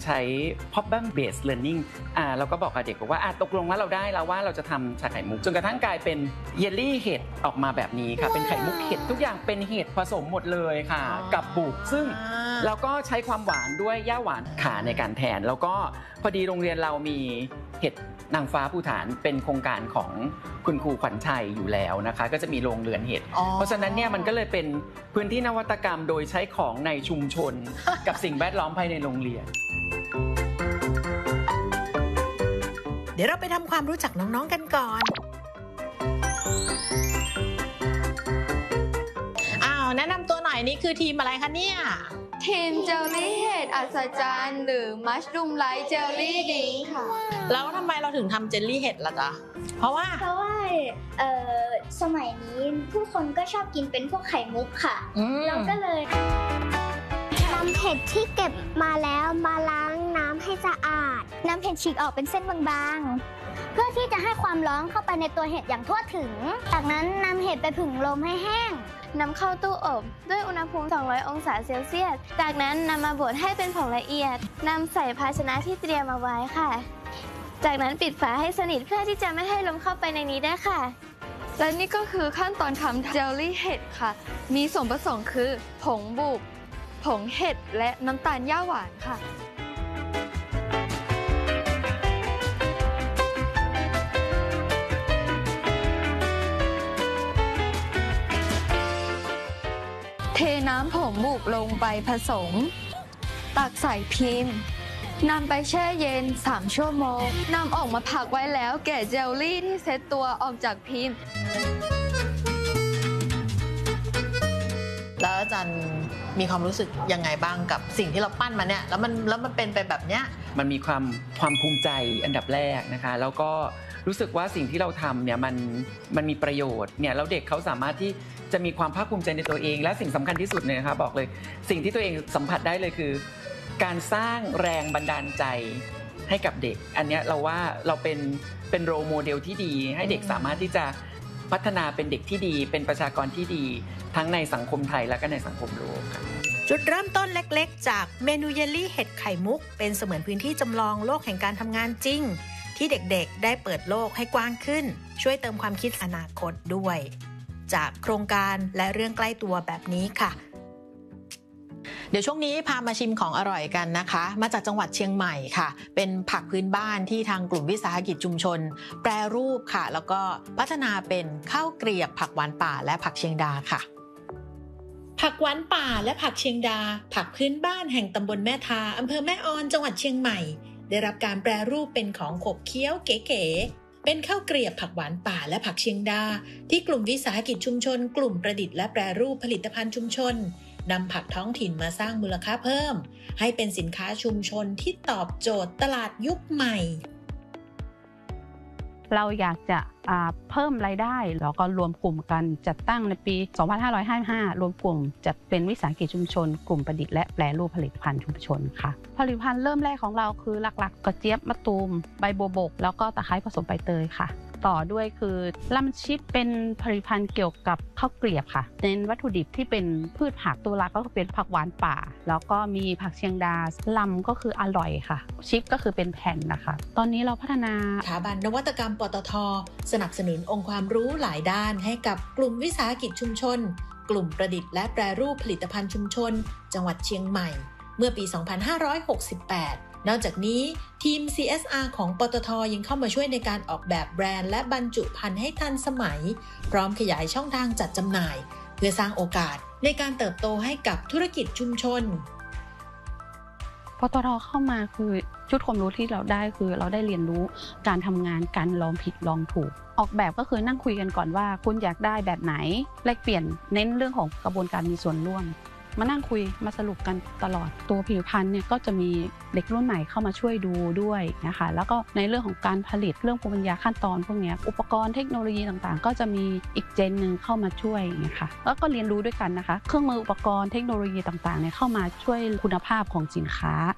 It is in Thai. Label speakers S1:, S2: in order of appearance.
S1: ช้ problem based learning เราก็บอกกับเด็กบอกว่าตกลงว่าเราได้แล้วว่าเราจะทำชาไข่มุกจนกระทั่งกลายเป็นเยลลี่เห็ดออกมาแบบนี้ค่ะเป็นไข่มุกเห็ดทุกอย่างเป็นเห็ดผสมหมดเลยค่ะกับบุกซึ่งเราก็ใช้ความหวานด้วยย่าหวานขาในการแทนแล้วก็พอดีโรงเรียนเรามีเห็ดนางฟ้าภูฐานเป็นโครงการของคุณครูขวัญชัยอยู่แล้วนะคะก็จะมีโรงเรือนเห็ดเพราะฉะนั้นเนี่ยมันก็เลยเป็นพื้นที่นวัตกรรมโดยใช้ของในชุมชน กับสิ่งแวดล้อมภายในโรงเรียน
S2: เดี๋ยวเราไปทำความรู้จักน้องๆกันก่อนแนะนำตัวหน่อยนี่คือทีมอะไรคะเนี่ย
S3: ทีมเจลลี่เห็ดอัศจรรย์หรือมัชรูมไลท์เจลลี่ดิงค่ะ
S2: แล้วทำไมเราถึงทำเจลลี่เห็ดล่ะจ๊ะเพราะว่า
S4: สมัยนี้ผู้คนก็ชอบกินเป็นพวกไข่มุกค่ะเราก็เลยนำเห็ดที่เก็บมาแล้วมาล้างน้ำให้สะอาดนำเห็ดฉีกออกเป็นเส้นบางๆเพื่อที่จะให้ความร้อนเข้าไปในตัวเห็ดอย่างทั่วถึงจากนั้นนำเห็ดไปผึ่งลมให้แห้ง
S3: นำเข้าตู้อบด้วยอุณหภูมิ200องศาเซลเซียสจากนั้นนำมาบดให้เป็นผงละเอียดนำใส่ภาชนะที่เตรียมเอาไว้ค่ะจากนั้นปิดฝาให้สนิทเพื่อที่จะไม่ให้ลมเข้าไปในนี้ได้ค่ะและนี่ก็คือขั้นตอนทำเจลลี่เห็ดค่ะมีส่วนผสมคือผงบุกผงเห็ดและน้ำตาลย่าหวานค่ะเทน้ำผงบุกลงไปผสมตักใส่พิมพ์นำไปแช่เย็น3ชั่วโมงนำออกมาพักไว้แล้วแกะเจลลี่ที่เซตตัวออกจากพิมพ์
S2: แล้วอาจารย์มีความรู้สึกยังไงบ้างกับสิ่งที่เราปั้นมาเนี่ยแล้วมันเป็นไปแบบเนี้ย
S1: มันมีความภูมิใจอันดับแรกนะคะแล้วก็รู้สึกว่าสิ่งที่เราทำเนี่ยมันมีประโยชน์เนี่ยแล้วเด็กเขาสามารถที่จะมีความภาคภูมิใจในตัวเองและสิ่งสำคัญที่สุดเลยนะคะบอกเลยสิ่งที่ตัวเองสัมผัสได้เลยคือการสร้างแรงบันดาลใจให้กับเด็กอันนี้เราว่าเราเป็นโรลโมเดลที่ดีให้เด็กสามารถที่จะพัฒนาเป็นเด็กที่ดีเป็นประชากรที่ดีทั้งในสังคมไทยและก็ในสังคมโลกค่ะ
S2: จุดเริ่มต้นเล็กๆจากเมนูเยลลี่เห็ดไข่มุกเป็นเสมือนพื้นที่จำลองโลกแห่งการทำงานจริงที่เด็กๆได้เปิดโลกให้กว้างขึ้นช่วยเติมความคิดอนาคตด้วยจากโครงการและเรื่องใกล้ตัวแบบนี้ค่ะเดี๋ยวช่วงนี้พามาชิมของอร่อยกันนะคะมาจากจังหวัดเชียงใหม่ค่ะเป็นผักพื้นบ้านที่ทางกลุ่มวิสาหกิจชุมชนแปรรูปค่ะแล้วก็พัฒนาเป็นข้าวเกรียบผักหวานป่าและผักเชียงดาค่ะผักหวานป่าและผักเชียงดาผักพื้นบ้านแห่งตำบลแม่ทาอำเภอแม่ออนจังหวัดเชียงใหม่ได้รับการแปรรูปเป็นของขบเคี้ยวเก๋ๆเป็นข้าวเกรียบผักหวานป่าและผักเชียงดาที่กลุ่มวิสาหกิจชุมชนกลุ่มประดิษฐ์และแปรรูปผลิตภัณฑ์ชุมชนนำผักท้องถิ่นมาสร้างมูลค่าเพิ่มให้เป็นสินค้าชุมชนที่ตอบโจทย์ตลาดยุคใหม่
S5: เราอยากจะเพิ่มรายได้แล้วก็รวมกลุ่มกันจัดตั้งในปี 2555 รวมกลุ่มจัดเป็นวิสาหกิจชุมชนกลุ่มประดิษฐ์และแปรรูปผลิตภัณฑ์ชุมชนค่ะผลิตภัณฑ์เริ่มแรกของเราคือหลักๆกระเจี๊ยบมะตูมใบบัวบกแล้วก็ตะไคร้ผสมใบเตยค่ะต่อด้วยคือลำชิปเป็นผลิตภัณฑ์เกี่ยวกับข้าวเกลียบค่ะเน้นวัตถุดิบที่เป็นพืชผักตัวหลักก็คือเป็นผักหวานป่าแล้วก็มีผักเชียงดาลำก็คืออร่อยค่ะชิปก็คือเป็นแผ่นนะคะตอนนี้เราพัฒนา
S2: สถาบันนวัตกรรมปตท.สนับสนุนองค์ความรู้หลายด้านให้กับกลุ่มวิสาหกิจชุมชนกลุ่มประดิษฐ์และแปรรูปผลิตภัณฑ์ชุมชนจังหวัดเชียงใหม่เมื่อปี 2568นอกจากนี้ทีม CSR ของปตท.ยังเข้ามาช่วยในการออกแบบแบรนด์และบรรจุภัณฑ์ให้ทันสมัยพร้อมขยายช่องทางจัดจำหน่ายเพื่อสร้างโอกาสในการเติบโตให้กับธุรกิจชุมชน
S5: ปตท.เข้ามาคือชุดความรู้ที่เราได้คือเราได้เรียนรู้การทำงานการลองผิดลองถูกออกแบบก็คือนั่งคุยกันก่อนว่าคุณอยากได้แบบไหนแลกเปลี่ยนเน้นเรื่องของกระบวนการมีส่วนร่วมมานั่งคุยมาสรุปกันตลอดตัวผลิตภัณฑ์เนี่ยก็จะมีเด็กรุ่นใหม่เข้ามาช่วยดูด้วยนะคะแล้วก็ในเรื่องของการผลิตเรื่องภูมิปัญญาขั้นตอนพวกนี้อุปกรณ์เทคโนโลยีต่างๆก็จะมีอีกเจนหนึ่งเข้ามาช่วยนะคะแล้วก็เรียนรู้ด้วยกันนะคะเครื่องมืออุปกรณ์เทคโนโลยีต่างๆเนี่ยเข้ามาช่วยคุณภาพของสินค้า